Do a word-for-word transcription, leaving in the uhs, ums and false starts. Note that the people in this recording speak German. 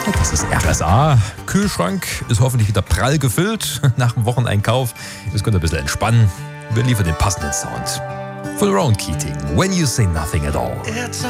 Das ist R S A. Kühlschrank ist hoffentlich wieder prall gefüllt nach dem Wocheneinkauf. Ihr könnt ein bisschen entspannen. Wir liefern den passenden Sound. Full Round Keating. When you say nothing at all.